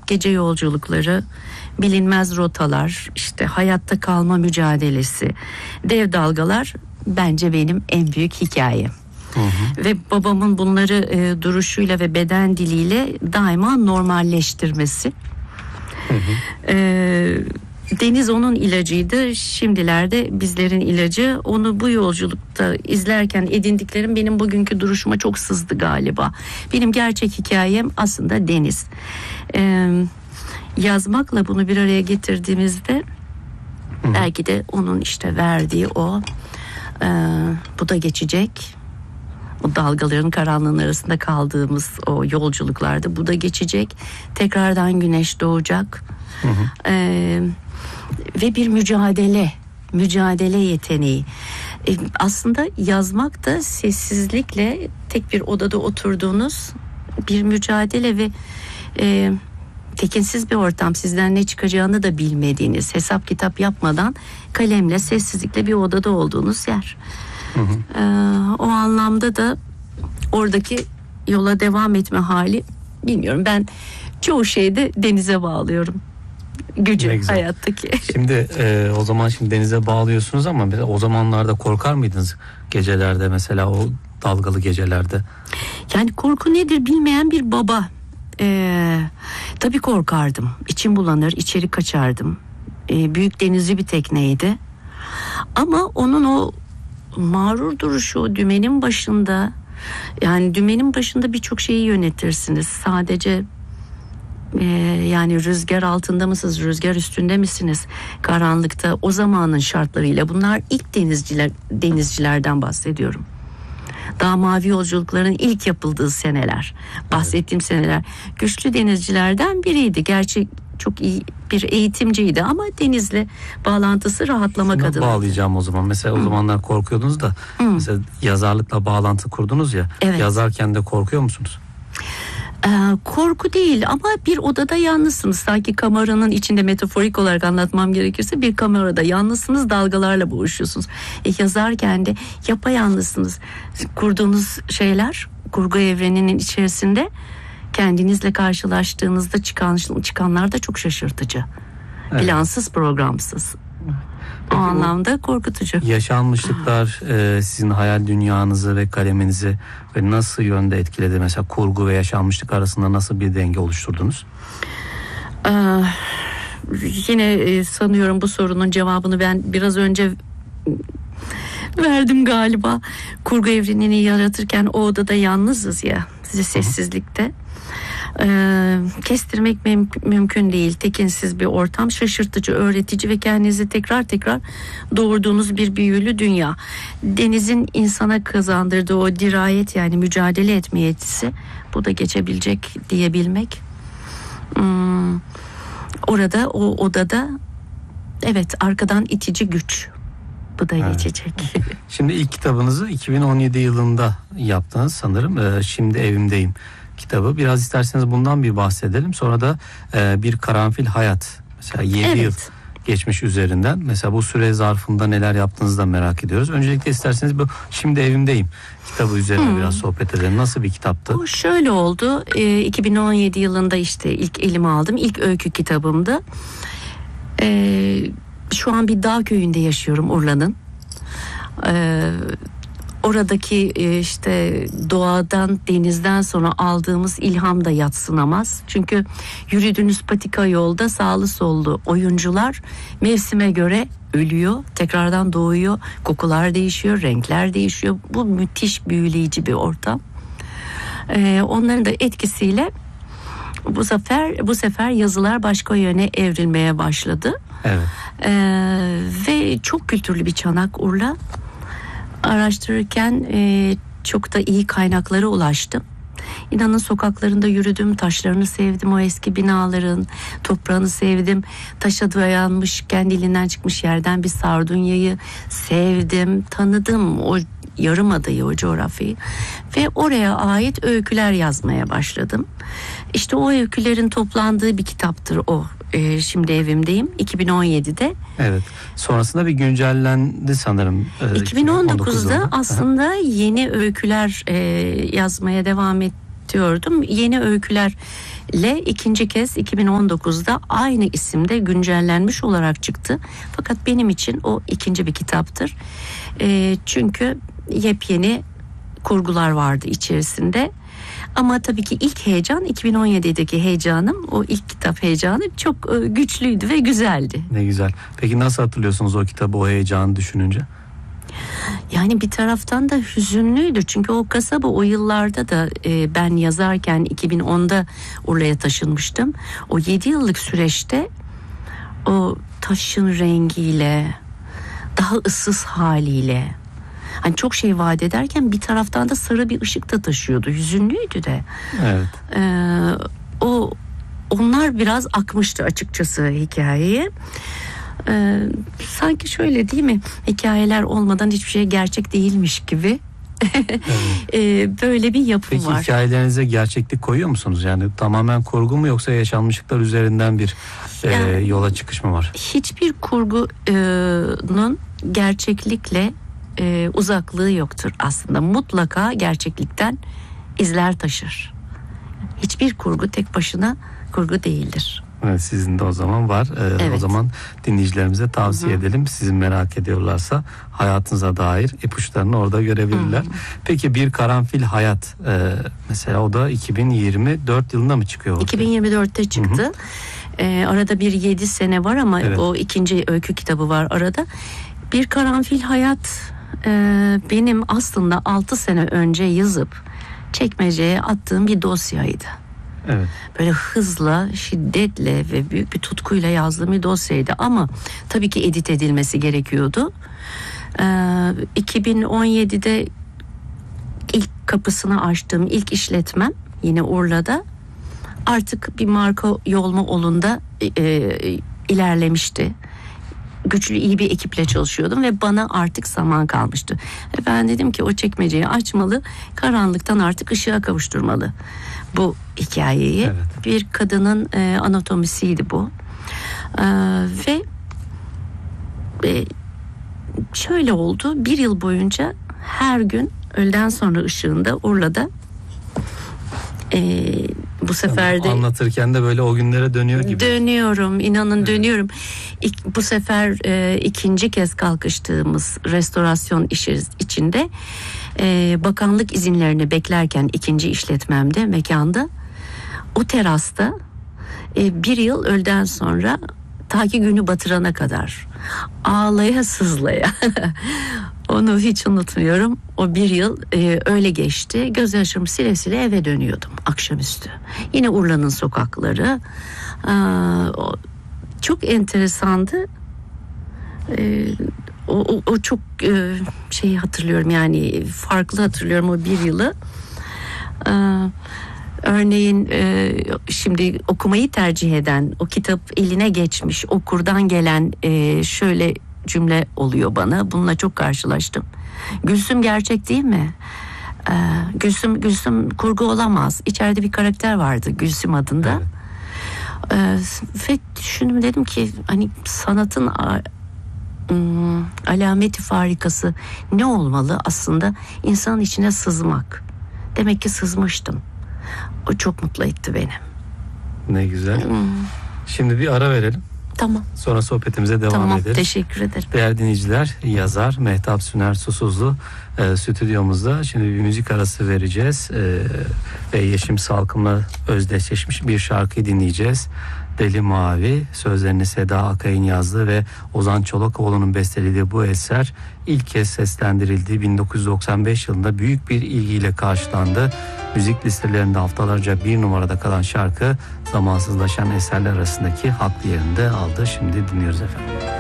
gece yolculukları, bilinmez rotalar, işte hayatta kalma mücadelesi, dev dalgalar bence benim en büyük hikayem. Ve babamın bunları duruşuyla ve beden diliyle daima normalleştirmesi. Deniz onun ilacıydı, şimdilerde bizlerin ilacı. Onu bu yolculukta izlerken edindiklerim benim bugünkü duruşuma çok sızdı galiba. Benim gerçek hikayem aslında deniz. Yazmakla bunu bir araya getirdiğimizde belki de onun işte verdiği o bu da geçecek. O dalgaların karanlığın arasında kaldığımız o yolculuklarda bu da geçecek. Tekrardan güneş doğacak. Ve bir mücadele yeteneği. Aslında yazmak da sessizlikle tek bir odada oturduğunuz bir mücadele ve tekinsiz bir ortam, sizden ne çıkacağını da bilmediğiniz, hesap kitap yapmadan kalemle, sessizlikle bir odada olduğunuz yer. O anlamda da oradaki yola devam etme hali, bilmiyorum, ben çoğu şeyde denize bağlıyorum gücü hayattaki. Şimdi o zaman denize bağlıyorsunuz ama o zamanlarda korkar mıydınız gecelerde, mesela o dalgalı gecelerde? Yani korku nedir bilmeyen bir baba. Tabii korkardım. İçim bulanır, içeri kaçardım. Büyük denizli bir tekneydi. Ama onun o mağrur duruşu, o dümenin başında, yani dümenin başında birçok şeyi yönetirsiniz. Sadece yani rüzgar altında mısınız, rüzgar üstünde misiniz, karanlıkta, o zamanın şartlarıyla. Bunlar ilk denizcilerden bahsediyorum. Daha mavi yolculukların ilk yapıldığı seneler, bahsettiğim seneler. Güçlü denizcilerden biriydi. Gerçi çok iyi bir eğitimciydi ama denizle bağlantısı rahatlamak adına. Bağlayacağım o zaman. Mesela o zamanlar korkuyordunuz da mesela yazarlıkla bağlantı kurdunuz ya. Evet. Yazarken de korkuyor musunuz? Korku değil ama bir odada yalnızsınız. Sanki kameranın içinde, metaforik olarak anlatmam gerekirse, bir kamerada yalnızsınız, dalgalarla boğuşuyorsunuz. Yazarken de yapayalnızsınız. Kurduğunuz şeyler, kurgu evreninin içerisinde kendinizle karşılaştığınızda çıkanlar da çok şaşırtıcı. Evet. Plansız, programsız. Peki, o anlamda korkutucu. Yaşanmışlıklar sizin hayal dünyanızı ve kaleminizi ve nasıl yönde etkiledi? Mesela kurgu ve yaşanmışlık arasında nasıl bir denge oluşturdunuz? Yine sanıyorum bu sorunun cevabını ben biraz önce verdim galiba. Kurgu evrenini yaratırken o odada yalnızız ya, sessizlikte. Kestirmek mümkün değil. Tekinsiz bir ortam, şaşırtıcı, öğretici ve kendinizi tekrar doğurduğunuz bir büyülü dünya. Denizin insana kazandırdığı o dirayet, yani mücadele etme yetisi, bu da geçebilecek diyebilmek. Orada, o odada, evet, arkadan itici güç, bu da geçecek. Şimdi ilk kitabınızı 2017 yılında yaptınız sanırım. Şimdi evimdeyim kitabı. Biraz isterseniz bundan bir bahsedelim. Sonra da bir karanfil hayat. Mesela 7 yıl geçmiş üzerinden. Mesela bu süre zarfında neler yaptığınızı da merak ediyoruz. Öncelikle isterseniz bu Şimdi Evimdeyim kitabı üzerine biraz sohbet edelim. Nasıl bir kitaptı? O şöyle oldu. 2017 yılında işte ilk elime aldım. İlk öykü kitabımdı. Şu an bir dağ köyünde yaşıyorum, Urla'nın. Oradaki işte doğadan, denizden sonra aldığımız ilham da yadsınamaz. Çünkü yürüdüğünüz patika yolda sağlı sollu oyuncular mevsime göre ölüyor, tekrardan doğuyor, kokular değişiyor, renkler değişiyor. Bu müthiş büyüleyici bir ortam. Onların da etkisiyle bu sefer yazılar başka yöne evrilmeye başladı. Evet. Ve çok kültürlü bir çanak Urla. Araştırırken çok da iyi kaynaklara ulaştım. İnanın sokaklarında yürüdüm, taşlarını sevdim, o eski binaların toprağını sevdim. Taşa dayanmış, kendiliğinden çıkmış yerden bir sardunyayı sevdim, tanıdım o yarımadayı, o coğrafyayı ve oraya ait öyküler yazmaya başladım. İşte o öykülerin toplandığı bir kitaptır o. Şimdi Evimdeyim 2017'de. Evet. Sonrasında bir güncellendi sanırım. 2019'da aslında yeni öyküler yazmaya devam ediyordum. Yeni öyküler ile ikinci kez 2019'da aynı isimde güncellenmiş olarak çıktı. Fakat benim için o ikinci bir kitaptır. Çünkü yepyeni kurgular vardı içerisinde. Ama tabii ki ilk heyecan, 2017'deki heyecanım, o ilk kitap heyecanı çok güçlüydü ve güzeldi. Ne güzel. Peki nasıl hatırlıyorsunuz o kitabı, o heyecanı düşününce? Yani bir taraftan da hüzünlüydü. Çünkü o kasaba o yıllarda da ben yazarken 2010'da Urla'ya taşınmıştım. O 7 yıllık süreçte o taşın rengiyle, daha ıssız haliyle, hani çok şey vaat ederken bir taraftan da sarı bir ışık da taşıyordu. Hüzünlüydü de. Evet. Onlar biraz akmıştı açıkçası hikayeye. Sanki şöyle değil mi? Hikayeler olmadan hiçbir şey gerçek değilmiş gibi. Evet. Böyle bir yapı Peki, var. Peki hikayelerinize gerçeklik koyuyor musunuz? Yani tamamen kurgu mu, yoksa yaşanmışlıklar üzerinden bir yola çıkış mı var? Hiçbir kurgunun gerçeklikle uzaklığı yoktur aslında. Mutlaka gerçeklikten izler taşır. Hiçbir kurgu tek başına kurgu değildir. Evet, sizin de o zaman var. Evet. O zaman dinleyicilerimize tavsiye edelim. Sizin merak ediyorlarsa hayatınıza dair ipuçlarını orada görebilirler. Peki Bir Karanfil Hayat, mesela o da 2024 yılında mı çıkıyor? 2024'te çıktı. Arada bir 7 sene var ama evet, o ikinci öykü kitabı var arada. Bir Karanfil Hayat benim aslında 6 sene önce yazıp çekmeceye attığım bir dosyaydı. Evet. Böyle hızla, şiddetle ve büyük bir tutkuyla yazdığım bir dosyaydı ama tabii ki edit edilmesi gerekiyordu. 2017'de ilk kapısını açtığım ilk işletmem yine Urla'da artık bir marka yolma yolunda ilerlemişti. Güçlü, iyi bir ekiple çalışıyordum ve bana artık zaman kalmıştı. Ve ben dedim ki o çekmeceyi açmalı, karanlıktan artık ışığa kavuşturmalı bu hikayeyi. Evet. Bir kadının anatomisiydi bu. Ve şöyle oldu, bir yıl boyunca her gün öğleden sonra ışığında Urla'da bu sefer de anlatırken de böyle o günlere dönüyor gibi. Dönüyorum, inanın dönüyorum. Bu sefer ikinci kez kalkıştığımız restorasyon işi içinde bakanlık izinlerini beklerken ikinci işletmemde, mekanda, o terasta bir yıl öğleden sonra ta ki günü batırana kadar ağlaya sızlaya onu hiç unutmuyorum. O bir yıl öyle geçti. Gözyaşımı sile sile eve dönüyordum akşamüstü. Yine Urla'nın sokakları. Çok enteresandı. O çok şeyi hatırlıyorum, yani farklı hatırlıyorum o bir yılı. Örneğin şimdi okumayı tercih eden, o kitap eline geçmiş okurdan gelen şöyle cümle oluyor bana. Bununla çok karşılaştım. Gülsüm gerçek değil mi? Gülsüm kurgu olamaz. İçeride bir karakter vardı Gülsüm adında. Evet. Ve düşündüm, dedim ki hani sanatın alameti farikası ne olmalı? Aslında insanın içine sızmak. Demek ki sızmıştım. O çok mutlu etti beni. Ne güzel. Şimdi bir ara verelim. Tamam. Sonra sohbetimize devam edelim. Tamam, teşekkür ederim. Değerli dinleyiciler, yazar Mehtap Süner Susuzlu stüdyomuzda. Şimdi bir müzik arası vereceğiz. Ve Yeşim Salkım'la özdeşleşmiş bir şarkıyı dinleyeceğiz. Deli Mavi, sözlerini Seda Akay'ın yazdığı ve Ozan Çolakoğlu'nun bestelediği bu eser ilk kez seslendirildiği 1995 yılında büyük bir ilgiyle karşılandı. Müzik listelerinde haftalarca bir numarada kalan şarkı zamansızlaşan eserler arasındaki haklı yerini de aldı. Şimdi dinliyoruz efendim.